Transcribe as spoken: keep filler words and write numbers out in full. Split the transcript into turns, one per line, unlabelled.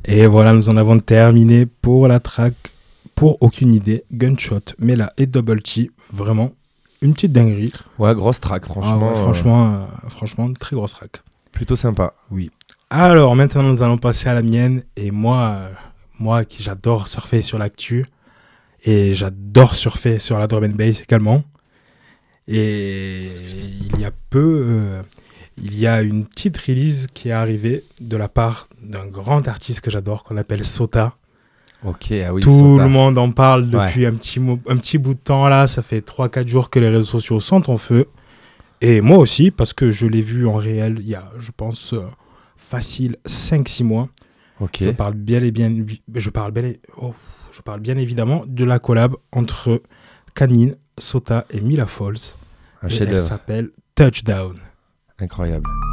Et voilà, nous en avons terminé pour la track Pour Aucune Idée, Gunshot, Mela et Double T. Vraiment, une petite dinguerie.
Ouais, grosse track, franchement.
Ah ouais, franchement, euh, franchement, très grosse track.
Plutôt sympa.
Oui. Alors, maintenant, nous allons passer à la mienne. Et moi, euh, moi qui j'adore surfer sur l'actu. Et j'adore surfer sur la drum and bass également. Et il y a peu, euh, il y a une petite release qui est arrivée de la part d'un grand artiste que j'adore, qu'on appelle Sota.
Ok, ah oui,
Tout
Sota.
le monde en parle depuis
Ouais.
un, petit mo- un petit bout de temps là. Ça fait trois quatre jours que les réseaux sociaux sont en feu. Et moi aussi, parce que je l'ai vu en réel il y a, je pense, euh, facile cinq six mois.
Ok.
Je parle bien et bien, je parle bien, et- oh, je parle bien évidemment de la collab entre Kanin, Sota et Mila Falls.
Un
Et elle
chef-d'œuvre.
s'appelle Touchdown.
Incroyable.